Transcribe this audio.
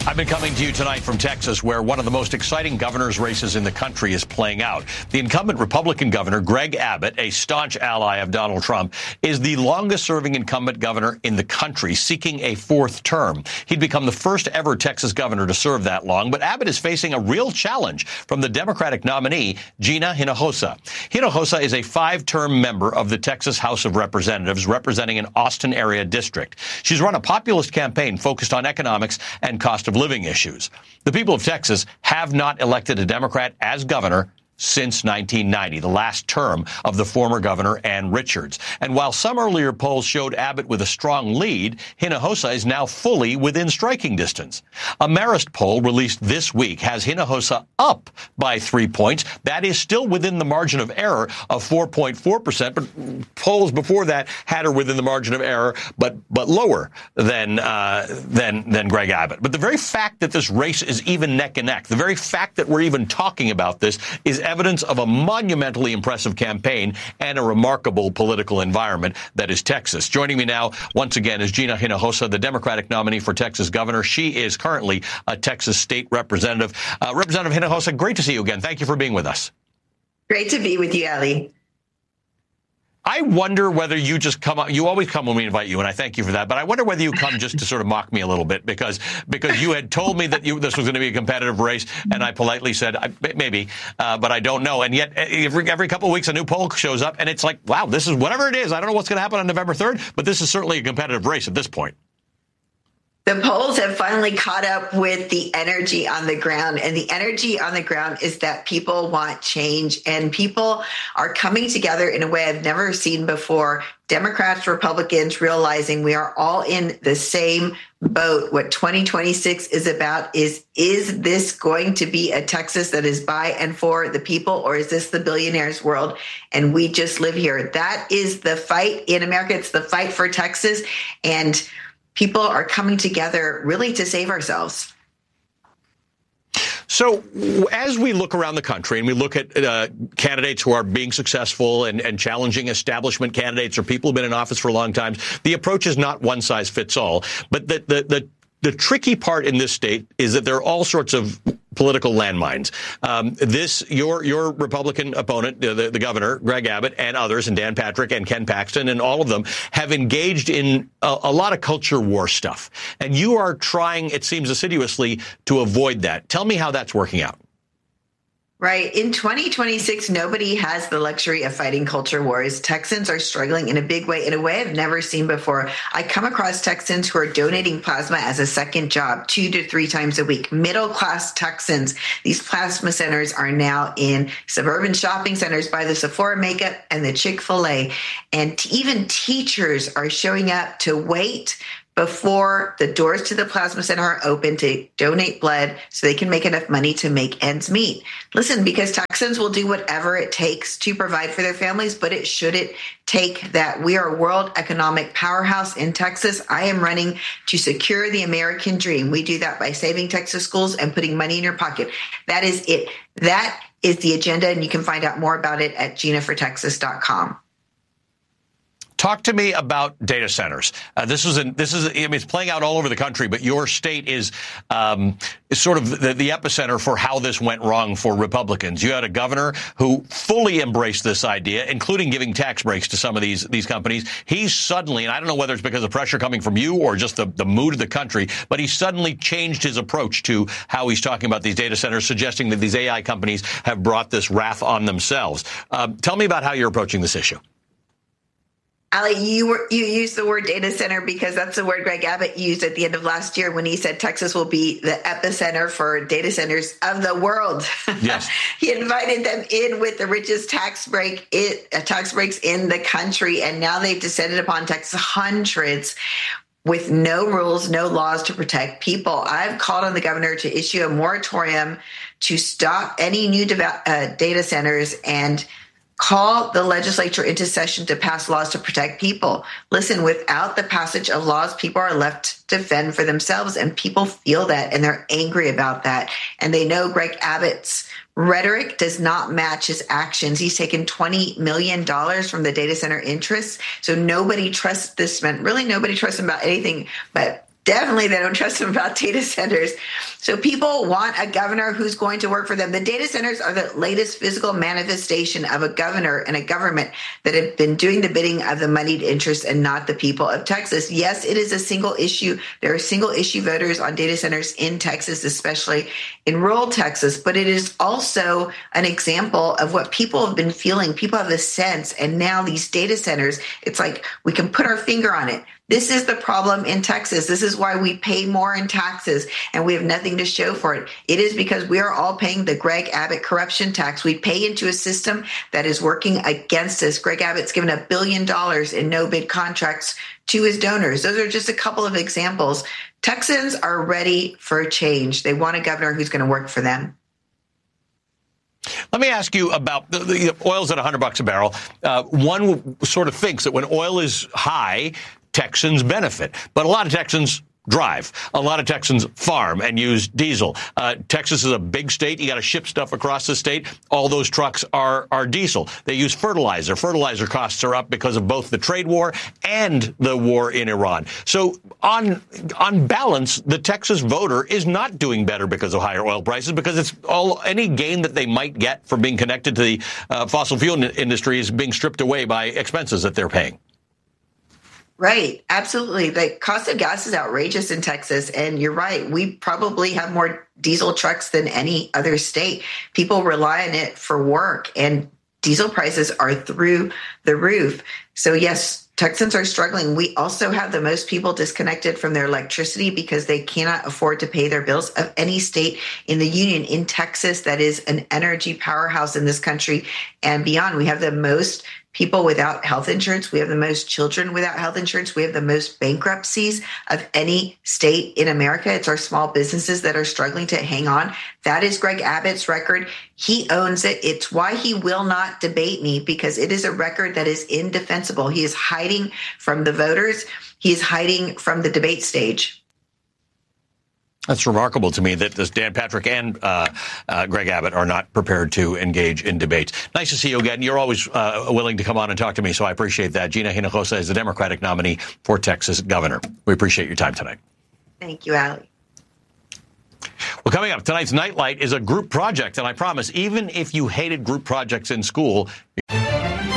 I've been coming to you tonight from Texas, where one of the most exciting governor's races in the country is playing out. The incumbent Republican governor, Greg Abbott, a staunch ally of Donald Trump, is the longest-serving incumbent governor in the country, seeking a fourth term. He'd become the first ever Texas governor to serve that long, but Abbott is facing a real challenge from the Democratic nominee, Gina Hinojosa. Hinojosa is a five-term member of the Texas House of Representatives, representing an Austin area district. She's run a populist campaign focused on economics and cost of living issues. The people of Texas have not elected a Democrat as governor since 1990, the last term of the former governor, Ann Richards. And while some earlier polls showed Abbott with a strong lead, Hinojosa is now fully within striking distance. A Marist poll released this week has Hinojosa up by 3 points. That is still within the margin of error of 4.4%, but polls before that had her within the margin of error, but lower than Greg Abbott. But the very fact that this race is even neck and neck, the very fact that we're even talking about this, is evidence of a monumentally impressive campaign and a remarkable political environment that is Texas. Joining me now, once again, is Gina Hinojosa, the Democratic nominee for Texas governor. She is currently a Texas state representative. Representative Hinojosa, great to see you again. Thank you for being with us. Great to be with you, Ali. I wonder whether you just come up. You always come when we invite you, and I thank you for that. But I wonder whether you come just to sort of mock me a little bit, because you had told me that this was going to be a competitive race, and I politely said maybe, but I don't know. And yet every couple of weeks a new poll shows up, and it's like, wow, this is whatever it is. I don't know what's going to happen on November 3rd, but this is certainly a competitive race at this point. The polls have finally caught up with the energy on the ground, and the energy on the ground is that people want change, and people are coming together in a way I've never seen before. Democrats, Republicans, realizing we are all in the same boat. What 2026 is about is this going to be a Texas that is by and for the people, or is this the billionaires' world and we just live here? That is the fight in America. It's the fight for Texas, and people are coming together really to save ourselves. So as we look around the country and we look at candidates who are being successful and challenging establishment candidates or people who've been in office for a long time, the approach is not one size fits all. But the tricky part in this state is that there are all sorts of political landmines. Your Republican opponent, the governor, Greg Abbott, and others, and Dan Patrick and Ken Paxton, and all of them have engaged in a lot of culture war stuff. And you are trying, it seems assiduously, to avoid that. Tell me how that's working out. Right. In 2026, nobody has the luxury of fighting culture wars. Texans are struggling in a big way, in a way I've never seen before. I come across Texans who are donating plasma as a second job 2 to 3 times a week. Middle-class Texans. These plasma centers are now in suburban shopping centers by the Sephora makeup and the Chick-fil-A. And even teachers are showing up to wait before the doors to the plasma center are open to donate blood so they can make enough money to make ends meet. Listen, because Texans will do whatever it takes to provide for their families, but it shouldn't take that. We are a world economic powerhouse in Texas. I am running to secure the American dream. We do that by saving Texas schools and putting money in your pocket. That is it. That is the agenda, and you can find out more about it at ginafortexas.com. Talk to me about data centers. It's playing out all over the country, but your state is sort of the epicenter for how this went wrong for Republicans. You had a governor who fully embraced this idea, including giving tax breaks to some of these companies. He's suddenly, and I don't know whether it's because of pressure coming from you or just the mood of the country, but he suddenly changed his approach to how he's talking about these data centers, suggesting that these AI companies have brought this wrath on themselves. Tell me about how you're approaching this issue. Ali, you used the word data center because that's the word Greg Abbott used at the end of last year when he said Texas will be the epicenter for data centers of the world. Yes. He invited them in with the richest tax breaks in the country, and now they've descended upon Texas hundreds with no rules, no laws to protect people. I've called on the governor to issue a moratorium to stop any new data centers and call the legislature into session to pass laws to protect people. Listen, without the passage of laws, people are left to fend for themselves, and people feel that, and they're angry about that. And they know Greg Abbott's rhetoric does not match his actions. He's taken $20 million from the data center interests. So nobody trusts this man. Really, nobody trusts him about anything but Definitely, they don't trust him about data centers. So people want a governor who's going to work for them. The data centers are the latest physical manifestation of a governor and a government that have been doing the bidding of the moneyed interests and not the people of Texas. Yes, it is a single issue. There are single issue voters on data centers in Texas, especially in rural Texas, but it is also an example of what people have been feeling. People have a sense, and now these data centers, it's like we can put our finger on it. This is the problem in Texas. This is why we pay more in taxes and we have nothing to show for it. It is because we are all paying the Greg Abbott corruption tax. We pay into a system that is working against us. Greg Abbott's given $1 billion in no-bid contracts to his donors. Those are just a couple of examples. Texans are ready for a change. They want a governor who's going to work for them. Let me ask you about the oil's at $100 a barrel. One sort of thinks that when oil is high, Texans benefit. But a lot of Texans drive. A lot of Texans farm and use diesel. Texas is a big state. You got to ship stuff across the state. All those trucks are diesel. They use fertilizer. Fertilizer costs are up because of both the trade war and the war in Iran. So on balance, the Texas voter is not doing better because of higher oil prices, because it's any gain that they might get from being connected to the fossil fuel industry is being stripped away by expenses that they're paying. Right. Absolutely. The cost of gas is outrageous in Texas. And you're right. We probably have more diesel trucks than any other state. People rely on it for work, and diesel prices are through the roof. So yes, Texans are struggling. We also have the most people disconnected from their electricity because they cannot afford to pay their bills of any state in the union. In Texas, that is an energy powerhouse in this country and beyond. We have the most people without health insurance. We have the most children without health insurance. We have the most bankruptcies of any state in America. It's our small businesses that are struggling to hang on. That is Greg Abbott's record. He owns it. It's why he will not debate me, because it is a record that is indefensible. He is hiding from the voters. He is hiding from the debate stage. That's remarkable to me that this Dan Patrick and Greg Abbott are not prepared to engage in debates. Nice to see you again. You're always willing to come on and talk to me, so I appreciate that. Gina Hinojosa is the Democratic nominee for Texas governor. We appreciate your time tonight. Thank you, Ali. Well, coming up, tonight's Nightlight is a group project, and I promise, even if you hated group projects in school,